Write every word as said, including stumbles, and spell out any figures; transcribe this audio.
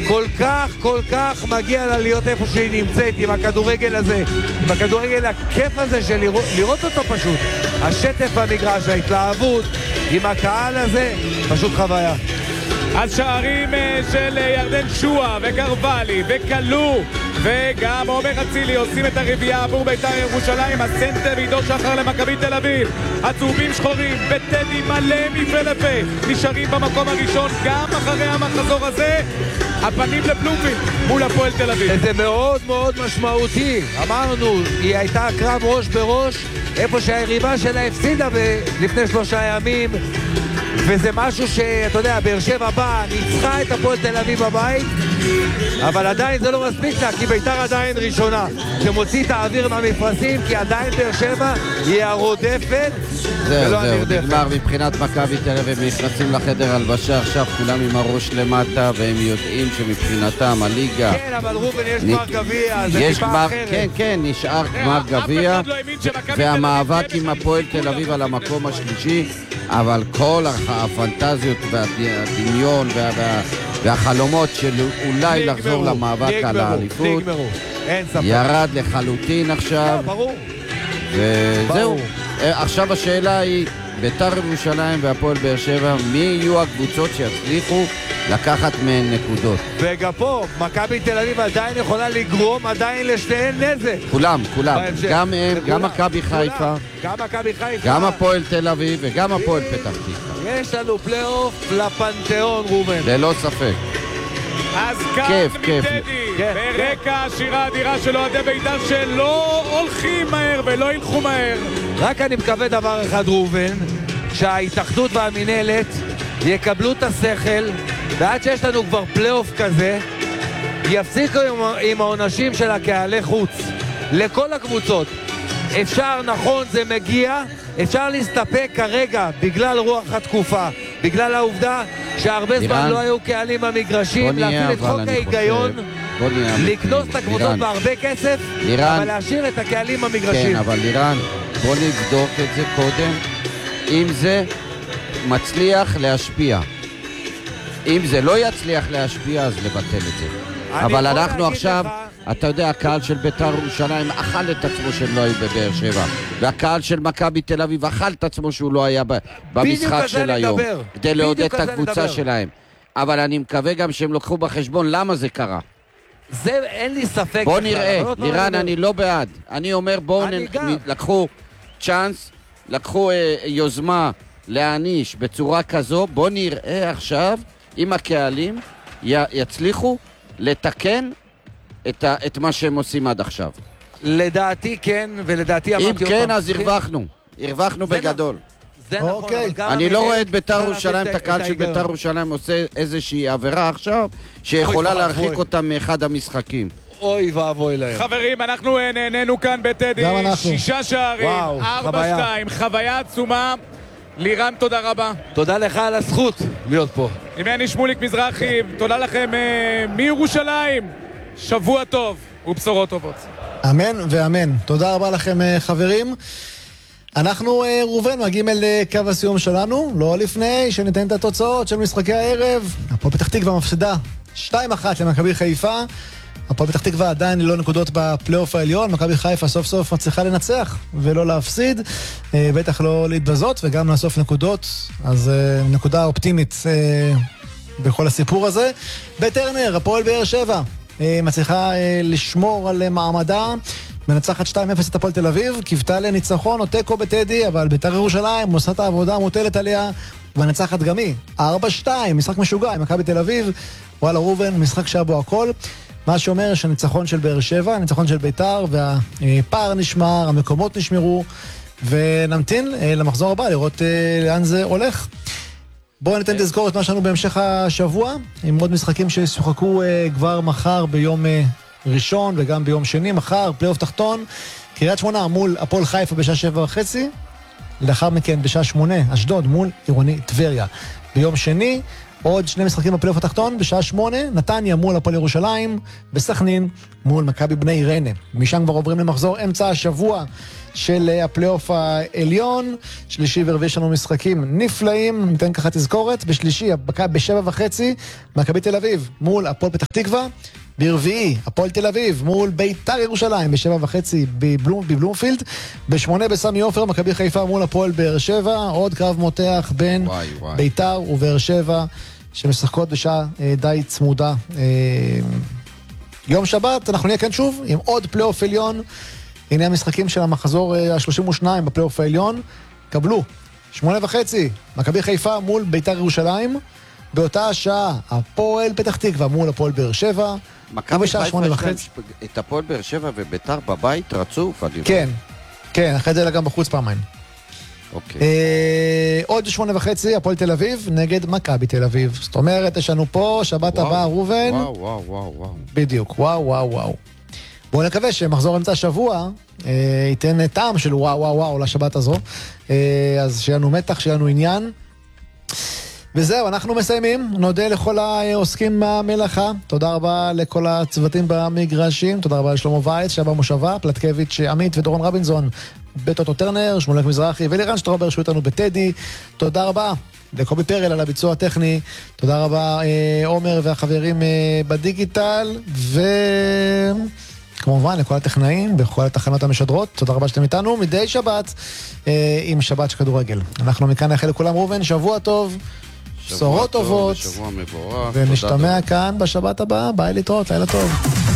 כל כך, כל כך מגיע לה להיות איפה שהיא נמצאת, עם הכדורגל הזה, עם הכדורגל הכיף הזה של לראות, לראות אותו פשוט. השטף במגרש, ההתלהבות, עם הקהל הזה, פשוט חוויה. השערים של ירדן שואה וקרבלי וקלו וגם עומר אצילי עושים את הרביעייה עבור בית"ר ירושלים. הסנטר עידו שחר למכבי תל אביב, הצהובים שחורים וטדי מלא מפה לפה נשארים במקום הראשון גם אחרי המחזור הזה. הפנים לבלומפילד מול הפועל תל אביב. זה מאוד מאוד משמעותי, אמרנו, היא הייתה קרב ראש בראש איפה שהיריבה שלה הפסידה לפני שלושה ימים, וזה משהו שאתה יודע, באר שבע באה, ניצחה את הפועל תל אביב בבית, אבל עדיין זה לא מספיק לה, כי בית"ר עדיין ראשונה. זה מוציא את האוויר מהמפרשים, כי עדיין באר שבע היא הרודפת זהו, זהו, נגמר מבחינת מכבי תל אביב, נכנסים לחדר הלבשה, עכשיו כולם עם הראש למטה, והם יודעים שמבחינתם הליגה... כן, אבל רובן, יש גמר גביע, זה טיפה אחרת. כן, כן, נשאר גמר גביע, והמאבק עם הפועל תל אביב על המקום השלישי, אבל כל הפנטזיות והדמיון והחלומות של אולי לחזור למאבק על האליפות ירד לחלוטין עכשיו. ברור. וזהו. עכשיו השאלה היא, בית"ר ירושלים והפועל באר שבע, מי יהיו הקבוצות שיצליחו לקחת מהן נקודות? וגם פה, מכבי תל אביב עדיין יכולה לגרום עדיין לשתיהן נזק. כולם, כולם. גם הם, גם מכבי חיפה, גם מכבי חיפה, גם הפועל תל אביב וגם הפועל פתח תקווה. יש לנו פלייאוף לפנתיאון, רובן. ללא ספק. אז כאן מטדי, ברקע השירה האדירה של אוהדי בית"ר שלא הולכים מהר ולא ילכו מהר. רק אני מקווה דבר אחד, רובן, שההתאחדות והמנהלת יקבלו את השכל, ועד שיש לנו כבר פלייאוף כזה, יפסיקו עם, עם העונשים של הקהלי חוץ. לכל הקבוצות. אפשר, נכון, זה מגיע, אפשר להסתפק כרגע בגלל רוח התקופה, בגלל העובדה שהרבה זמן לא היו קהלים במגרשים, להפעיל את חוק ההיגיון, לקנוס את הקבוצות בהרבה כסף, אבל להשאיר את הקהלים במגרשים. כן, אבל לירן, בוא נבדוק את זה קודם, אם זה מצליח להשפיע. אם זה לא יצליח להשפיע, אז לבטל את זה. אבל אנחנו עכשיו, אתה יודע, הקהל של בית"ר ירושלים אכל את עצמו שהם לא היו בבאר שבע, והקהל של מכבי תל אביב אכל את עצמו שהוא לא היה במשחק של היום, כדי לעודד את הקבוצה שלהם. אבל אני מקווה גם שהם לוקחו בחשבון למה זה קרה. זה אין לי ספק. בוא נראה, לירן, אני לא בעד. אני אומר בואו לקחו צ'אנס, לקחו יוזמה להעניש בצורה כזו, בוא נראה עכשיו אם הקהלים יצליחו לתקן את, ה, את מה שהם עושים עד עכשיו. לדעתי כן, ולדעתי אמרתי... אם כן, אז הרווחנו. הרווחנו בגדול. זה נכון, אני לא רואה את בית"ר ירושלים, את הקהל של בית"ר ירושלים עושה איזושהי עבירה עכשיו, שיכולה להרחיק אותם מאחד המשחקים. אוי ואבוי להם. חברים, אנחנו נהנינו כאן בטדי. שישה שערים, ארבע שתיים, חוויה עצומה. לירן, תודה רבה. תודה לך על הזכות להיות פה. ממני שמוליק מזרחי, תודה לכם מירושלים. שבוע טוב ובשורות טובות. אמן ואמן. תודה רבה לכם חברים. אנחנו ראובן מגיעים אל קו הסיום שלנו, לא לפני שניתן את התוצאות של משחקי הערב. הפועל פתח תקווה מפסידה שתיים אחת למכבי חיפה. הפועל פתח תקווה עדיין ללא נקודות בפלייאוף העליון, מכבי חיפה סוף סוף מצליחה לנצח ולא להפסיד, בטח לא להתבזות וגם לאסוף נקודות, אז נקודה אופטימית בכל הסיפור הזה. בטרנר, הפועל באר שבע מצליחה לשמור על מעמדה, מנצחת שתיים אפס את הפועל תל אביב, קיוותה לניצחון או תיקו בטדי, אבל בית"ר ירושלים עושה את העבודה המוטלת עליה ומנצחת גם היא ארבע שתיים, משחק משוגע עם מכבי תל אביב. וואלה רובן, משחק שבו הכל, מה שאומר שהניצחון של באר שבע, הניצחון של בית"ר, והפער נשמר, המקומות נשמרו, ונמתין למחזור הבא לראות לאן זה הולך. בואו ניתן תזכורת מה שלנו בהמשך השבוע, עם עוד משחקים שישוחקו כבר מחר ביום ראשון וגם ביום שני. מחר פלייאוף תחתון, קריית שמונה מול הפועל חיפה בשעה שבע וחצי, לאחר מכן בשעה שמונה אשדוד מול עירוני טבריה. ביום שני עוד שני משחקים בפלייאוף התחתון, בשעה שמונה, נתניה מול הפועל ירושלים, וסכנין מול מכבי בני ריינה. משם כבר עוברים למחזור אמצע השבוע של הפלייאוף העליון. שלישי ורביעי יש לנו משחקים נפלאים, ניתן ככה תזכורת. בשלישי, בשבע וחצי, מכבי תל אביב מול הפועל פתח תקווה. ברביעי, הפועל תל אביב מול ביתר ירושלים בשבע וחצי בבלום, בבלומפילד. בשמונה בסמי עופר, מכבי חיפה מול הפועל באר שבע. עוד קרב מותח בין וואי, וואי. ביתר ובאר שבע, שמשחקות בשעה אה, די צמודה. אה, יום שבת, אנחנו נהיה כאן שוב עם עוד פלייאוף עליון. הנה המשחקים של המחזור ה-שלושים ושתיים בפלייאוף העליון. קבלו, שמונה וחצי, מכבי חיפה מול ביתר ירושלים. באותה השעה, הפועל פתח תקווה מול הפועל באר שבע. מכבי חיפה יש את הפועל באר שבע וביתר בבית רצוף. כן, כן, אחרי זה גם בחוץ פעמיים. אוקיי. אה, עוד שמונה וחצי, הפועל תל אביב נגד מכבי תל אביב. זאת אומרת, יש לנו פה שבת הבאה, ראובן. וואו, וואו, וואו, וואו. בדיוק, וואו, וואו, וואו. בואו נקווה שמחזור אמצע השבוע אה, ייתן טעם של וואו, וואו, וואו לשבת הזו. אה, אז שיהיה לנו מתח, שיהיה לנו עניין. וזהו, אנחנו מסיימים. נודה לכל העוסקים במלאכה. תודה רבה לכל הצוותים במגרשים. תודה רבה לשלמה וייץ, שהיה במושבה, פלטקביץ' עמית ודורון רבינזון בטוטו טרנר, שמואלק מזרחי ולירן שטרובר שהיו איתנו בטדי. תודה רבה לקובי פרל על הביצוע הטכני. תודה רבה עומר והחברים בדיגיטל, וכמובן לכל הטכנאים בכל התחנות המשדרות. תודה רבה שאתם איתנו מדי שבת עם שבת של כדורגל. אנחנו מכאן נאחל לכולם, ראובן, שבוע טוב, בשורות טובות, שבוע מבורך, ונשתמע כאן בשבת הבאה. ביי, להתראות, לילה טוב.